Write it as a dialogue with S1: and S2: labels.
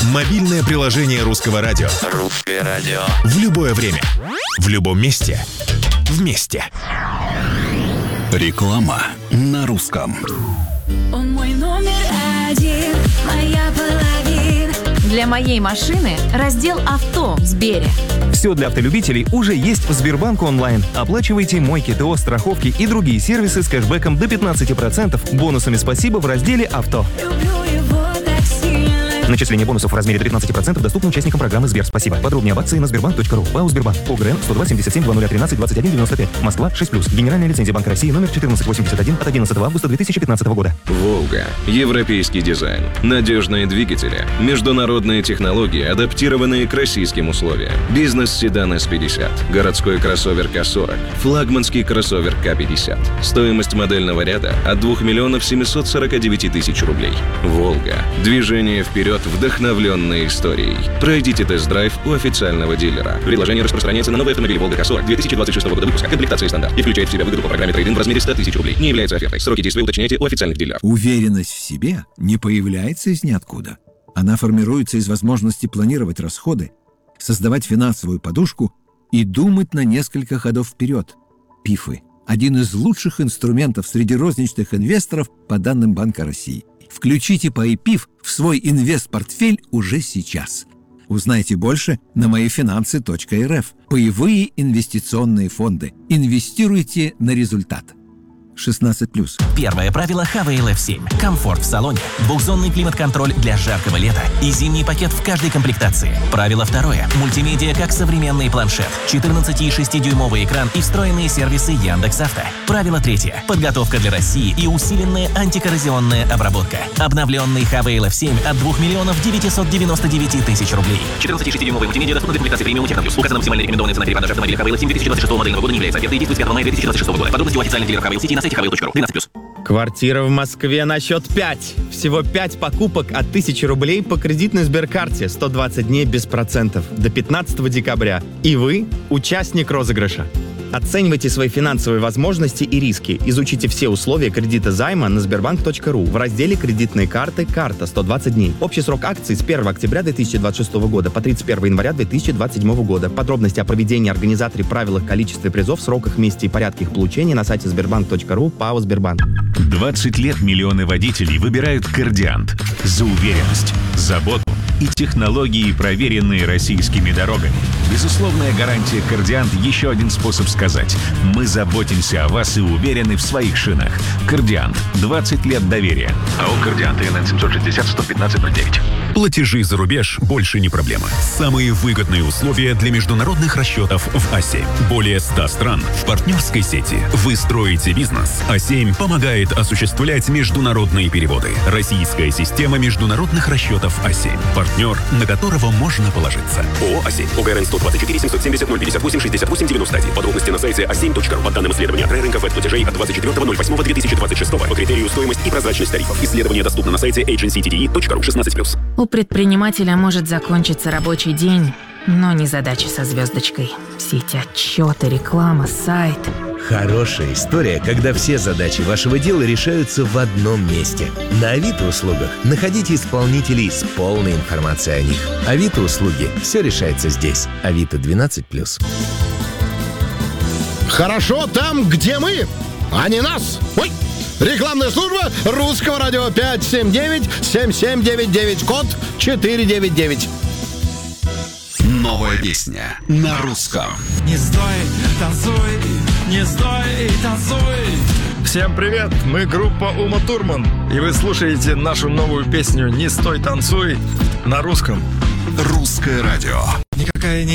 S1: Мобильное приложение Русского радио.
S2: Русское радио.
S1: В любое время. В любом месте. Вместе.
S3: Реклама на русском.
S4: Он мой номер один, моя половина.
S5: Для моей машины раздел «Авто» в Сбере.
S6: Все для автолюбителей уже есть в Сбербанк онлайн. Оплачивайте мойки, ТО, страховки и другие сервисы с кэшбэком до 15%, бонусами «Спасибо» в разделе «Авто».
S4: Люблю его так сильно.
S6: Начисление бонусов в размере до 15% доступно участникам программы «Сбер Спасибо». Подробнее об акции на sberbank.ru. ПАО «Сбербанк». ОГРН 102 77 2013 21 95. Москва 6+. Генеральная лицензия Банка России номер 1481 от 11 августа 2015 года.
S7: «Волга». Европейский дизайн. Надежные двигатели. Международные технологии, адаптированные к российским условиям. Бизнес-седан S50. Городской кроссовер К40. Флагманский кроссовер К50. Стоимость модельного ряда от 2 миллионов 749 тысяч рублей. «Волга». Движение вперед, вдохновленной историей. Пройдите тест-драйв у официального дилера. Предложение распространяется на новый автомобиль «Волга К40» 2026 года выпуска. Комплектация стандарт. И включает в себя выгоду по программе трейд-ин в размере 100 тысяч рублей. Не является офертой. Сроки действия уточняйте у официальных дилеров.
S8: Уверенность в себе не появляется из ниоткуда. Она формируется из возможности планировать расходы, создавать финансовую подушку и думать на несколько ходов вперед. ПИФы – один из лучших инструментов среди розничных инвесторов по данным Банка России. Включите ПАИ-ПИФ в свой инвест-портфель уже сейчас. Узнайте больше на моифинансы.рф. Паевые инвестиционные фонды. Инвестируйте на результат. 16+.
S9: Первое правило Havail F7. Комфорт в салоне, двухзонный климат-контроль для жаркого лета и зимний пакет в каждой комплектации. Правило второе. Мультимедиа как современный планшет, 14,6-дюймовый экран и встроенные сервисы Яндекс.Авто. Правило третье. Подготовка для России и усиленная антикоррозионная обработка. Обновленный Havail F7 от 2 миллионов 999 тысяч рублей. 14,6-дюймовый мультимедиа доступна для комплектации премиум Техно Плюс. Указана максимальная рекомендованная цена перепродажи автомобиля Havail F7 2026 модельного года не является офертой и действует с 5 мая 2026 года. Подробности у официальных дилеров Havail City на сайте havail.ru. 13+.
S10: Квартира в Москве на счет 5. Всего 5 покупок от 1000 рублей по кредитной Сберкарте. 120 дней без процентов. До 15 декабря. И вы участник розыгрыша. Оценивайте свои финансовые возможности и риски. Изучите все условия кредита займа на sberbank.ru в разделе «Кредитные карты. Карта. 120 дней». Общий срок акций с 1 октября 2026 года по 31 января 2027 года. Подробности о проведении, организаторе, правилах, количестве призов, сроках, месте и порядке их получения на сайте sberbank.ru. ПАО «Сбербанк».
S11: 20 лет миллионы водителей выбирают «Кордиант» за уверенность, заботу и технологии, проверенные российскими дорогами. Безусловная гарантия «Кордиант» — еще один способ сказать: мы заботимся о вас и уверены в своих шинах. «Кордиант» — 20 лет доверия. АО «Кордиант» ИНН 760-115-09.
S12: Платежи за рубеж больше не проблема. Самые выгодные условия для международных расчетов в А7. Более 100 стран в партнерской сети. Вы строите бизнес. А7 помогает осуществлять международные переводы. Российская система международных расчетов А7. Партнер, на которого можно положиться. ООО «А7». ОГРН 124 770 058 68 91. Подробности на сайте a7.ru. По данным исследования от рынка платежей от 24.08.2026 по критерию стоимость и прозрачность тарифов. Исследование доступно на сайте agencydde.ru. 16+.
S5: У предпринимателя может закончиться рабочий день, но не задача со звездочкой. Все эти отчеты, реклама, сайт.
S13: Хорошая история, когда все задачи вашего дела решаются в одном месте. На Авито услугах находите исполнителей с полной информацией о них. Авито услуги. Все решается здесь. Авито 12+.
S14: Хорошо там, где мы, а не нас. Ой! Рекламная служба Русского радио 579-7799, код 499.
S3: Новая песня на русском.
S15: Не стой, танцуй, не стой, танцуй.
S16: Всем привет, мы группа Ума Турман, и вы слушаете нашу новую песню «Не стой, танцуй» на русском.
S3: Русское радио.
S15: Никакая не